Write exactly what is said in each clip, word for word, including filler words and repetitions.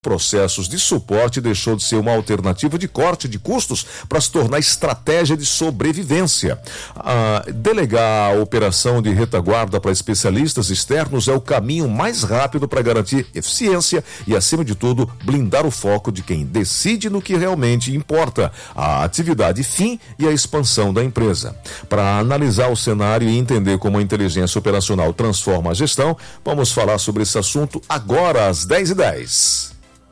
processos de suporte deixou de ser uma alternativa de corte de custos para se tornar estratégia de sobrevivência. Ah, delegar a operação de retaguarda para especialistas externos é o caminho mais rápido para garantir eficiência e, acima de tudo, blindar o foco de quem decide no que realmente importa, a atividade fim e a expansão da empresa. Para analisar o cenário e entender como a inteligência operacional transforma a gestão, vamos falar sobre esse assunto agora às dez e dez.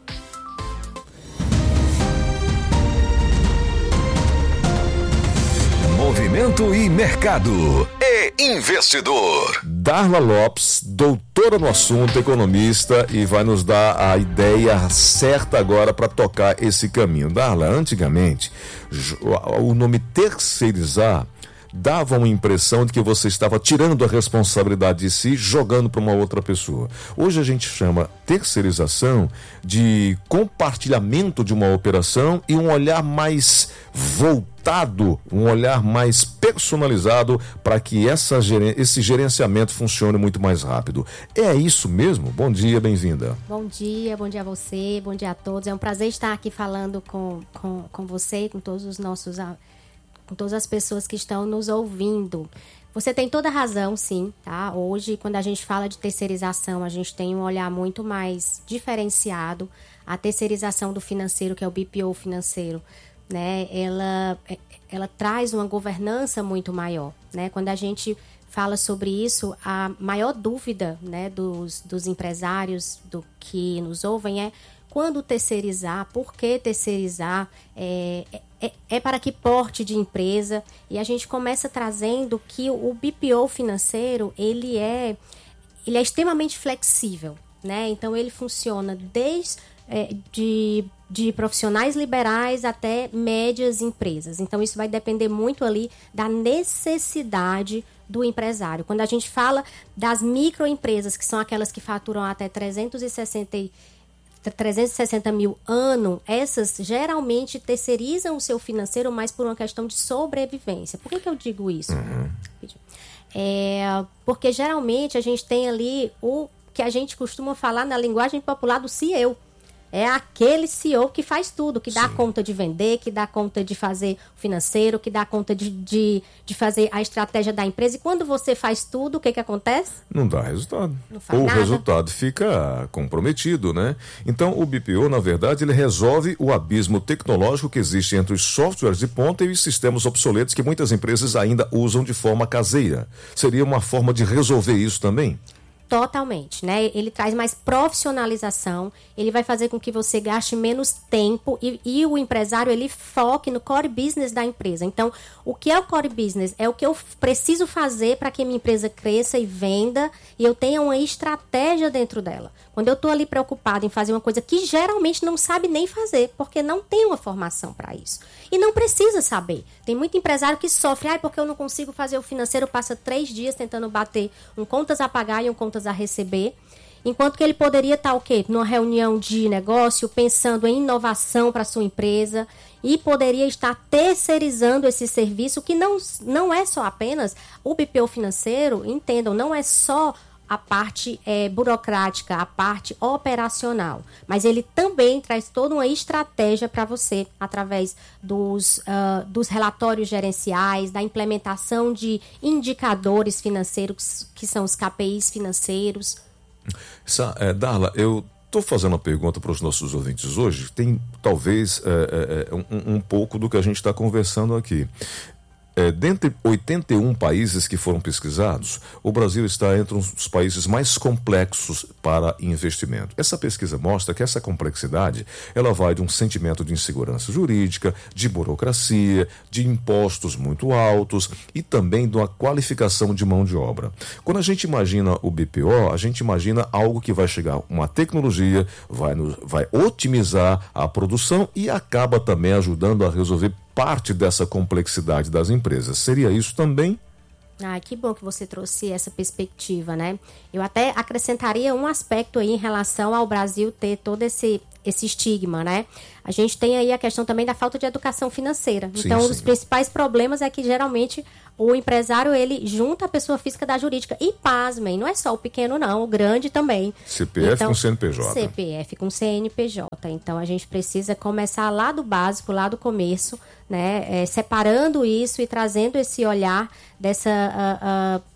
Movimento e mercado e investidor. Darla Lopes, doutora no assunto, economista, e vai nos dar a ideia certa agora para tocar esse caminho. Darla, antigamente, o nome terceirizar dava uma impressão de que você estava tirando a responsabilidade de si, jogando para uma outra pessoa. Hoje a gente chama terceirização de compartilhamento de uma operação e um olhar mais voltado, um olhar mais personalizado para que essa, esse gerenciamento funcione muito mais rápido. É isso mesmo? Bom dia, bem-vinda. Bom dia, bom dia a você, bom dia a todos. É um prazer estar aqui falando com, com, com você e com todos os nossos com todas as pessoas que estão nos ouvindo. Você tem toda a razão, sim, tá? Hoje, quando a gente fala de terceirização, a gente tem um olhar muito mais diferenciado. A terceirização do financeiro, que é o B P O financeiro, né? Ela, ela traz uma governança muito maior, né? Quando a gente fala sobre isso, a maior dúvida, né, dos, dos empresários do que nos ouvem é quando terceirizar, por que terceirizar, é, é, é para que porte de empresa. E a gente começa trazendo que o B P O financeiro, ele é, ele é extremamente flexível, né? Então, ele funciona desde é, de, de profissionais liberais até médias empresas. Então, isso vai depender muito ali da necessidade do empresário. Quando a gente fala das microempresas, que são aquelas que faturam até trezentos e sessenta mil ano, essas geralmente terceirizam o seu financeiro mais por uma questão de sobrevivência. Por que que eu digo isso? Uhum. É, porque geralmente a gente tem ali o que a gente costuma falar na linguagem popular do C E O. É aquele C E O que faz tudo, que dá Sim. conta de vender, que dá conta de fazer o financeiro, que dá conta de, de, de fazer a estratégia da empresa. E quando você faz tudo, o que que acontece? Não dá resultado. Não faz Ou nada. O resultado fica comprometido, né? Então, o B P O, na verdade, ele resolve o abismo tecnológico que existe entre os softwares de ponta e os sistemas obsoletos que muitas empresas ainda usam de forma caseira. Seria uma forma de resolver isso também? Totalmente, né? Ele traz mais profissionalização, ele vai fazer com que você gaste menos tempo e, e o empresário, ele foque no core business da empresa. Então, o que é o core business? É o que eu preciso fazer para que minha empresa cresça e venda e eu tenha uma estratégia dentro dela. Quando eu estou ali preocupado em fazer uma coisa que geralmente não sabe nem fazer, porque não tem uma formação para isso. E não precisa saber. Tem muito empresário que sofre, ah, porque eu não consigo fazer o financeiro, passa três dias tentando bater um contas a pagar e um contas a receber, enquanto que ele poderia estar o quê? Numa reunião de negócio, pensando em inovação para a sua empresa e poderia estar terceirizando esse serviço, que não, não é só apenas o B P O financeiro, entendam, não é só a parte é, burocrática, a parte operacional, mas ele também traz toda uma estratégia para você, através dos, uh, dos relatórios gerenciais, da implementação de indicadores financeiros, que são os K P Is financeiros. Sa, é, Darla, eu estou fazendo uma pergunta para os nossos ouvintes hoje, tem talvez é, é, um, um pouco do que a gente está conversando aqui. É, dentre oitenta e um países que foram pesquisados, o Brasil está entre um dos países mais complexos para investimento. Essa pesquisa mostra que essa complexidade, ela vai de um sentimento de insegurança jurídica, de burocracia, de impostos muito altos e também de uma qualificação de mão de obra. Quando a gente imagina o B P O, a gente imagina algo que vai chegar, uma tecnologia, vai, nos, vai otimizar a produção e acaba também ajudando a resolver parte dessa complexidade das empresas. Seria isso também? Ah, que bom que você trouxe essa perspectiva, né? Eu até acrescentaria um aspecto aí em relação ao Brasil ter todo esse, esse estigma, né? A gente tem aí a questão também da falta de educação financeira. Sim, então, um sim. dos principais problemas é que, geralmente, o empresário, ele junta a pessoa física da jurídica. E, pasmem, não é só o pequeno, não, o grande também. C P F então, com C N P J. C P F com C N P J. Então, a gente precisa começar lá do básico, lá do começo, né? É, separando isso e trazendo esse olhar dessa uh, uh,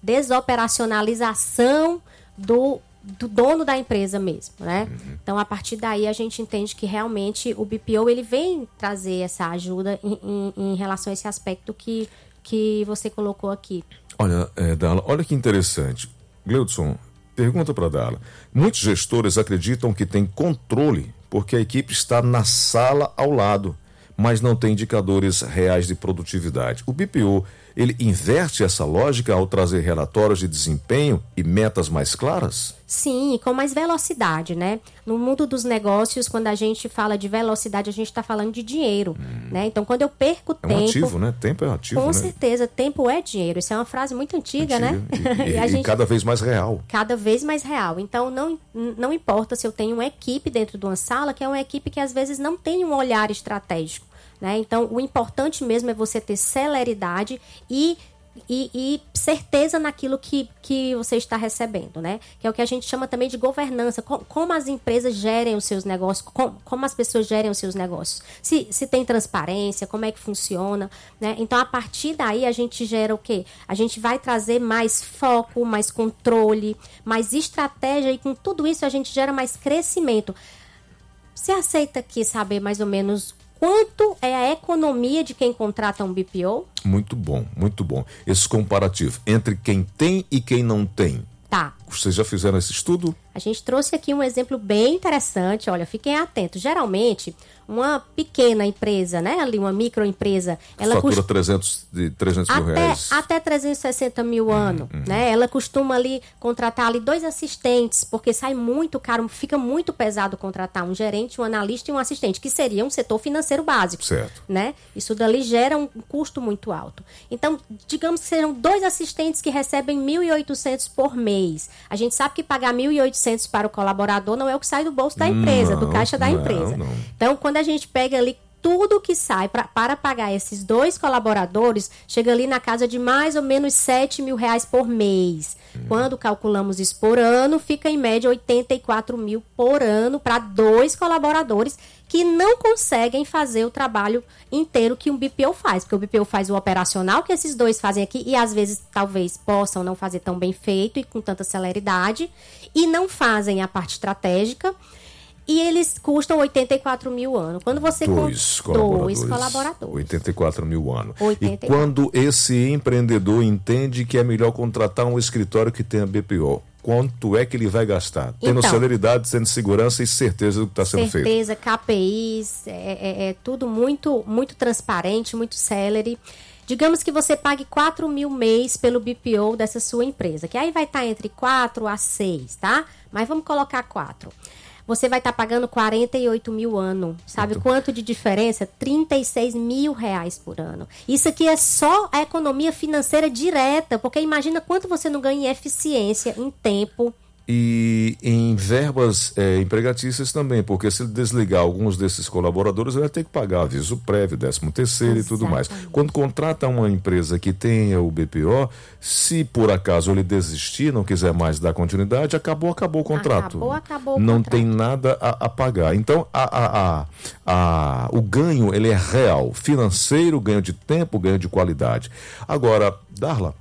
desoperacionalização do do dono da empresa mesmo, né? Uhum. Então, a partir daí, a gente entende que realmente o B P O, ele vem trazer essa ajuda em, em, em relação a esse aspecto que, que você colocou aqui. Olha, é, Darla, olha que interessante. Gleudson, pergunta para Darla. Muitos gestores acreditam que tem controle porque a equipe está na sala ao lado, mas não tem indicadores reais de produtividade. O B P O, ele inverte essa lógica ao trazer relatórios de desempenho e metas mais claras? Sim, com mais velocidade, né? No mundo dos negócios, quando a gente fala de velocidade, a gente está falando de dinheiro, hum. né? Então, quando eu perco é tempo... É um ativo, né? Tempo é um ativo, Com né? certeza, tempo é dinheiro. Isso é uma frase muito antiga, antiga. né? E, e, e, a gente... e cada vez mais real. Cada vez mais real. Então, não, não importa se eu tenho uma equipe dentro de uma sala, que é uma equipe que, às vezes, não tem um olhar estratégico, né? Então, o importante mesmo é você ter celeridade e... E, e certeza naquilo que, que você está recebendo, né? Que é o que a gente chama também de governança. Com, como as empresas gerem os seus negócios, com, como as pessoas gerem os seus negócios. Se, se tem transparência, como é que funciona, né? Então, a partir daí, a gente gera o quê? A gente vai trazer mais foco, mais controle, mais estratégia e com tudo isso a gente gera mais crescimento. Você aceita aqui saber mais ou menos quanto é a economia de quem contrata um B P O? Muito bom, muito bom. Esse comparativo entre quem tem e quem não tem. Tá. Vocês já fizeram esse estudo? A gente trouxe aqui um exemplo bem interessante. Olha, fiquem atentos. Geralmente, uma pequena empresa, né? Ali, uma microempresa, ela fatura custa... trezentos, de trezentos mil até, reais. Até trezentos e sessenta mil ano, uhum. né? Ela costuma ali contratar ali dois assistentes, porque sai muito caro, fica muito pesado contratar um gerente, um analista e um assistente, que seria um setor financeiro básico. Certo. Né? Isso dali gera um custo muito alto. Então, digamos que sejam dois assistentes que recebem mil e oitocentos por mês. A gente sabe que pagar mil e oitocentos para o colaborador não é o que sai do bolso da empresa, não, do caixa da não, empresa. Não. Então, quando a gente pega ali tudo que sai pra, para pagar esses dois colaboradores, chega ali na casa de mais ou menos sete mil reais por mês. Hum. Quando calculamos isso por ano, fica em média oitenta e quatro mil por ano para dois colaboradores que não conseguem fazer o trabalho inteiro que um B P O faz. Porque o B P O faz o operacional que esses dois fazem aqui e às vezes talvez possam não fazer tão bem feito e com tanta celeridade e não fazem a parte estratégica. E eles custam oitenta e quatro mil ano. Quando você dois, com... colaboradores, dois colaboradores. oitenta e quatro mil ano. oitenta e quatro. E quando esse empreendedor entende que é melhor contratar um escritório que tenha B P O, quanto é que ele vai gastar? Tendo então, celeridade, tendo segurança e certeza do que está sendo feito. Certeza, K P Is, é, é, é tudo muito, muito transparente, muito celere. Digamos que você pague quatro mil mês pelo B P O dessa sua empresa, que aí vai estar entre quatro a seis, tá? Mas vamos colocar quatro. Você vai estar pagando quarenta e oito mil ano. Sabe Muito. Quanto de diferença? trinta e seis mil reais por ano. Isso aqui é só a economia financeira direta, porque imagina quanto você não ganha em eficiência, em tempo. E em verbas é, empregatícias também, porque se ele desligar alguns desses colaboradores, ele vai ter que pagar aviso prévio, décimo terceiro e tudo mais. Quando contrata uma empresa que tenha o B P O, se por acaso ele desistir, não quiser mais dar continuidade, acabou, acabou o contrato. Acabou, acabou o não contrato. tem nada a, a pagar. Então, a, a, a, a, o ganho ele é real, financeiro, ganho de tempo, ganho de qualidade. Agora, Darla,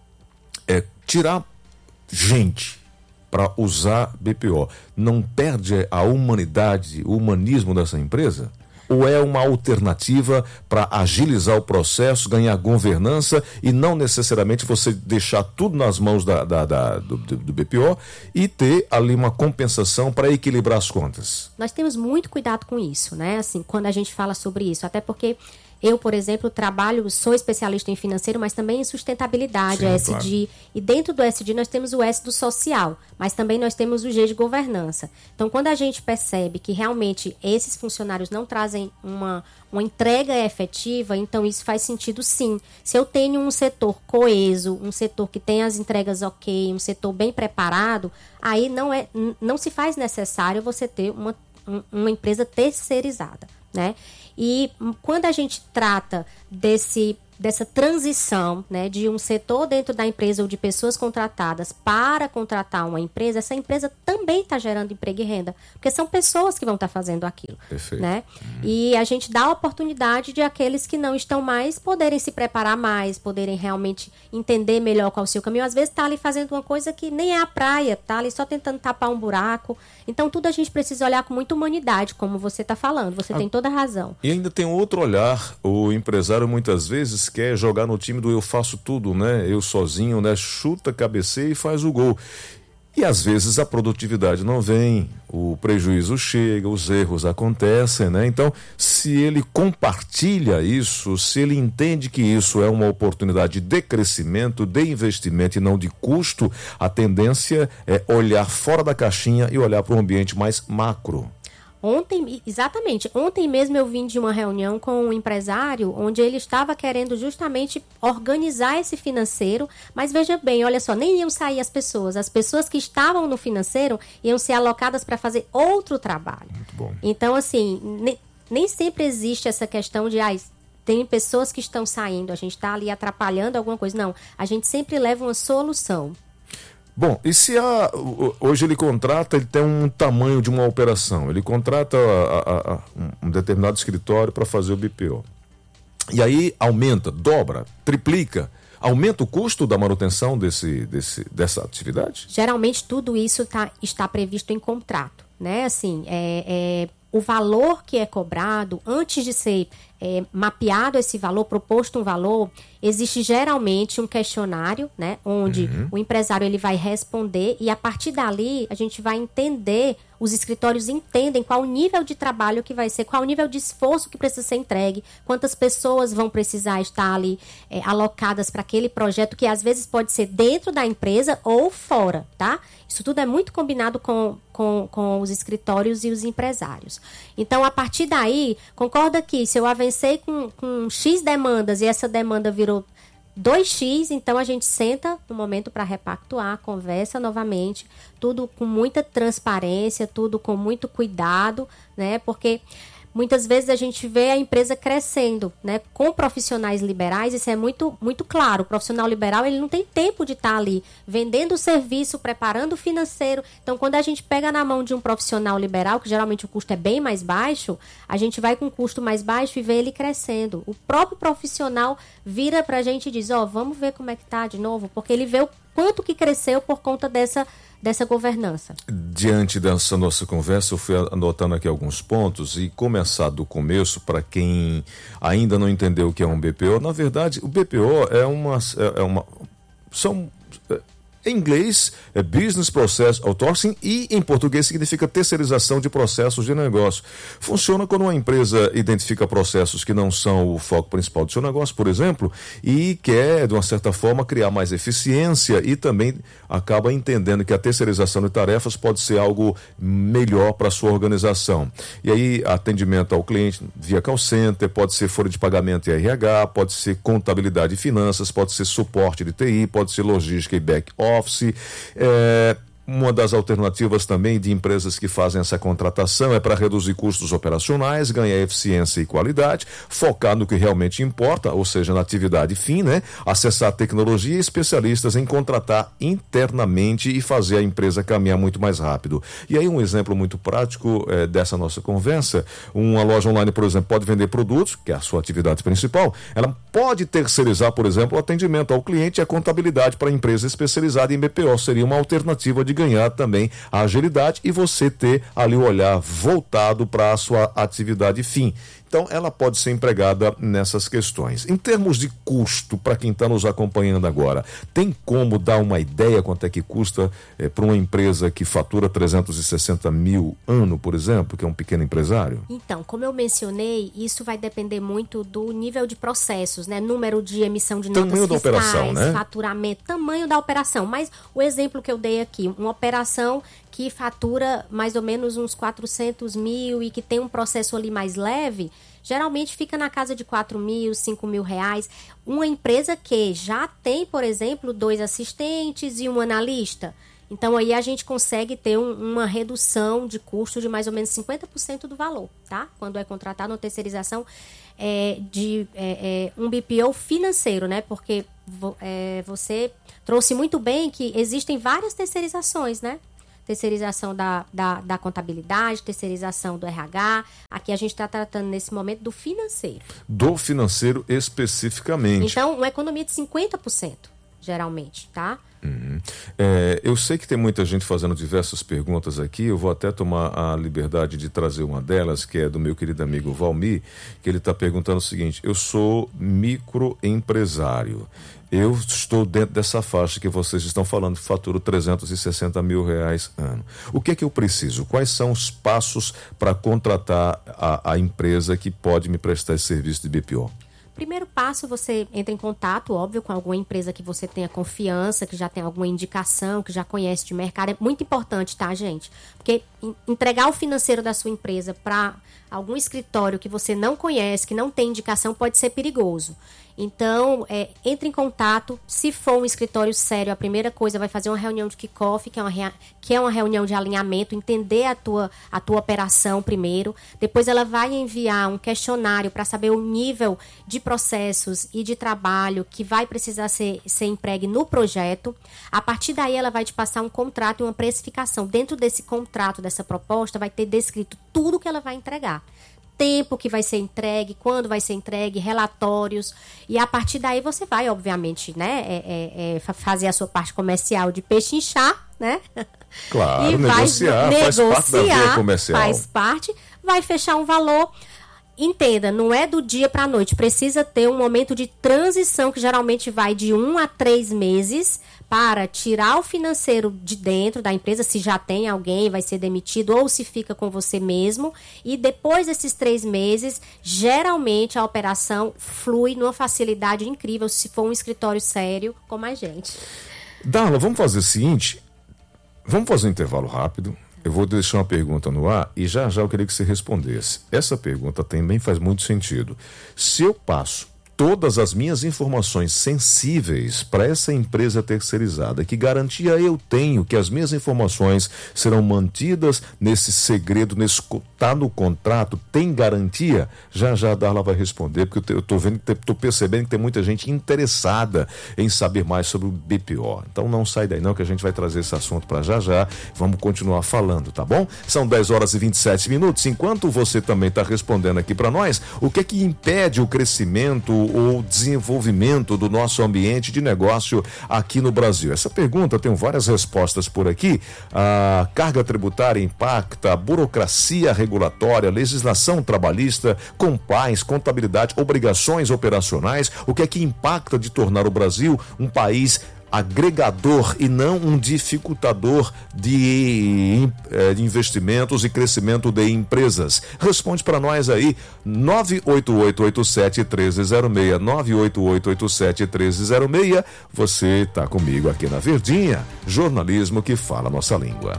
é, tirar gente para usar B P O, não perde a humanidade, o humanismo dessa empresa? Ou é uma alternativa para agilizar o processo, ganhar governança e não necessariamente você deixar tudo nas mãos da, da, da, do, do B P O e ter ali uma compensação para equilibrar as contas? Nós temos muito cuidado com isso, né? Assim, quando a gente fala sobre isso, até porque eu, por exemplo, trabalho, sou especialista em financeiro, mas também em sustentabilidade, Sim, a S D. Claro. E dentro do S D nós temos o S do social, mas também nós temos o G de governança. Então, quando a gente percebe que realmente esses funcionários não trazem uma, uma entrega efetiva, então isso faz sentido sim. Se eu tenho um setor coeso, um setor que tem as entregas ok, um setor bem preparado, aí não, é, não se faz necessário você ter uma um, uma empresa terceirizada, né? E quando a gente trata desse, dessa transição, né, de um setor dentro da empresa ou de pessoas contratadas para contratar uma empresa, essa empresa também está gerando emprego e renda, porque são pessoas que vão estar tá fazendo aquilo. Perfeito. Né? Uhum. E a gente dá a oportunidade de aqueles que não estão mais poderem se preparar mais, poderem realmente entender melhor qual é o seu caminho. Às vezes está ali fazendo uma coisa que nem é a praia, está ali só tentando tapar um buraco. Então tudo a gente precisa olhar com muita humanidade, como você está falando. Você ah. tem toda a razão. E ainda tem outro olhar. O empresário muitas vezes quer jogar no time do eu faço tudo, né? Eu sozinho, né? Chuta, cabeceia e faz o gol. E às vezes a produtividade não vem, o prejuízo chega, os erros acontecem, né? Então, se ele compartilha isso, se ele entende que isso é uma oportunidade de crescimento, de investimento e não de custo, a tendência é olhar fora da caixinha e olhar para um ambiente mais macro. Ontem, exatamente, ontem mesmo eu vim de uma reunião com um empresário onde ele estava querendo justamente organizar esse financeiro, mas veja bem, olha só, nem iam sair as pessoas, as pessoas que estavam no financeiro iam ser alocadas para fazer outro trabalho. Muito bom. Então, assim, nem, nem sempre existe essa questão de, ah, tem pessoas que estão saindo, a gente está ali atrapalhando alguma coisa. Não, a gente sempre leva uma solução. Bom, e se a, hoje ele contrata, ele tem um tamanho de uma operação, ele contrata a, a, a, um determinado escritório para fazer o B P O. E aí aumenta, dobra, triplica, aumenta o custo da manutenção desse, desse, dessa atividade? Geralmente tudo isso tá, está previsto em contrato, né? Assim, é, é, o valor que é cobrado, antes de ser é, mapeado esse valor, proposto um valor, existe geralmente um questionário, né, onde uhum. o empresário ele vai responder e a partir dali a gente vai entender, os escritórios entendem qual o nível de trabalho que vai ser, qual o nível de esforço que precisa ser entregue, quantas pessoas vão precisar estar ali é, alocadas para aquele projeto, que às vezes pode ser dentro da empresa ou fora, tá? Isso tudo é muito combinado com, com, com os escritórios e os empresários. Então, a partir daí, concorda que se eu avancei com, com X demandas e essa demanda virou dois x, então a gente senta no momento para repactuar, conversa novamente, tudo com muita transparência, tudo com muito cuidado, né? Porque muitas vezes a gente vê a empresa crescendo, né? Com profissionais liberais, isso é muito, muito claro. O profissional liberal, ele não tem tempo de estar ali vendendo o serviço, preparando o financeiro. Então, quando a gente pega na mão de um profissional liberal, que geralmente o custo é bem mais baixo, a gente vai com um custo mais baixo e vê ele crescendo. O próprio profissional vira pra gente e diz, ó, oh, vamos ver como é que tá de novo, porque ele vê o quanto que cresceu por conta dessa dessa governança. Diante dessa nossa conversa, eu fui anotando aqui alguns pontos e começar do começo, para quem ainda não entendeu o que é um B P O. Na verdade, o B P O é uma... É uma são... Em inglês, é Business Process Outsourcing e em português significa terceirização de processos de negócio. Funciona quando uma empresa identifica processos que não são o foco principal do seu negócio, por exemplo, e quer, de uma certa forma, criar mais eficiência e também acaba entendendo que a terceirização de tarefas pode ser algo melhor para a sua organização. E aí, atendimento ao cliente via call center, pode ser folha de pagamento e R H, pode ser contabilidade e finanças, pode ser suporte de T I, pode ser logística e back-office. Office, é, uma das alternativas também de empresas que fazem essa contratação é para reduzir custos operacionais, ganhar eficiência e qualidade, focar no que realmente importa, ou seja, na atividade fim, né? Acessar tecnologia e especialistas em contratar internamente e fazer a empresa caminhar muito mais rápido. E aí um exemplo muito prático é, dessa nossa conversa, uma loja online, por exemplo, pode vender produtos, que é a sua atividade principal, ela pode terceirizar, por exemplo, o atendimento ao cliente e a contabilidade para a empresa especializada em B P O. Seria uma alternativa de ganhar também a agilidade e você ter ali o olhar voltado para a sua atividade fim. Então, ela pode ser empregada nessas questões. Em termos de custo, para quem está nos acompanhando agora, tem como dar uma ideia quanto é que custa é, para uma empresa que fatura trezentos e sessenta mil ano, por exemplo, que é um pequeno empresário? Então, como eu mencionei, isso vai depender muito do nível de processos, né? Número de emissão de notas tamanho fiscais, da operação, né? faturamento, tamanho da operação. Mas o exemplo que eu dei aqui, uma operação que fatura mais ou menos uns quatrocentos mil e que tem um processo ali mais leve, geralmente fica na casa de quatro mil, cinco mil reais. Uma empresa que já tem, por exemplo, dois assistentes e um analista, Então, aí a gente consegue ter um, uma redução de custo de mais ou menos cinquenta por cento do valor, tá? Quando é contratado uma terceirização é, de é, é, um B P O financeiro, né? Porque vo, é, você trouxe muito bem que existem várias terceirizações, né? Terceirização da, da, da contabilidade, terceirização do R H. Aqui a gente está tratando nesse momento do financeiro. Do financeiro especificamente. Então, uma economia de cinquenta por cento, geralmente, tá? Uhum. É, eu sei que tem muita gente fazendo diversas perguntas aqui. Eu vou até tomar a liberdade de trazer uma delas, que é do meu querido amigo Valmir, que ele está perguntando o seguinte: eu sou microempresário, eu estou dentro dessa faixa que vocês estão falando, faturo trezentos e sessenta mil reais ano. O que é que eu preciso? Quais são os passos para contratar a, a empresa que pode me prestar esse serviço de B P O? Primeiro passo, você entra em contato, óbvio, com alguma empresa que você tenha confiança, que já tem alguma indicação, que já conhece de mercado. É muito importante, tá, gente? Porque entregar o financeiro da sua empresa para algum escritório que você não conhece, que não tem indicação, pode ser perigoso. Então, é, entre em contato. Se for um escritório sério, a primeira coisa vai fazer uma reunião de kickoff, que é uma, rea- que é uma reunião de alinhamento, entender a tua, a tua operação primeiro. Depois ela vai enviar um questionário para saber o nível de processos e de trabalho que vai precisar ser, ser entregue no projeto. A partir daí ela vai te passar um contrato e uma precificação. Dentro desse contrato, dessa proposta, vai ter descrito tudo que ela vai entregar. Tempo que vai ser entregue, quando vai ser entregue, relatórios, e a partir daí você vai, obviamente, né, é, é, é, fazer a sua parte comercial de pechinchar, né? Claro, e negociar, vai faz parte da via comercial. Faz parte, vai fechar um valor. Entenda, não é do dia para a noite, precisa ter um momento de transição que geralmente vai de um a três meses para tirar o financeiro de dentro da empresa, se já tem alguém, vai ser demitido ou se fica com você mesmo. E depois desses três meses, geralmente a operação flui numa facilidade incrível se for um escritório sério como a gente. Darla, vamos fazer o seguinte, vamos fazer um intervalo rápido. Eu vou deixar uma pergunta no ar e já já eu queria que você respondesse. Essa pergunta também faz muito sentido. Se eu passo todas as minhas informações sensíveis para essa empresa terceirizada, que garantia eu tenho que as minhas informações serão mantidas nesse segredo, nesse tá no contrato, tem garantia? Já já a Darla vai responder, porque eu estou vendo, estou percebendo que tem muita gente interessada em saber mais sobre o B P O. Então não sai daí não, que a gente vai trazer esse assunto para já já. Vamos continuar falando, tá bom? São dez horas e vinte e sete minutos. Enquanto você também está respondendo aqui para nós, o que é que impede o crescimento ou desenvolvimento do nosso ambiente de negócio aqui no Brasil? Essa pergunta tem várias respostas por aqui. A carga tributária impacta, a burocracia regulatória, legislação trabalhista, compliance, contabilidade, obrigações operacionais. O que é que impacta de tornar o Brasil um país agregador e não um dificultador de, de investimentos e crescimento de empresas? Responde para nós aí, nove oito oito oito sete um três zero seis, nove oito oito oito sete um três zero seis. Você está comigo aqui na Verdinha, jornalismo que fala a nossa língua.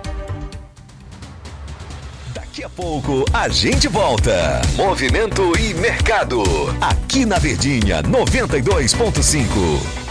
Daqui a pouco a gente volta. Movimento e mercado, aqui na Verdinha noventa e dois ponto cinco.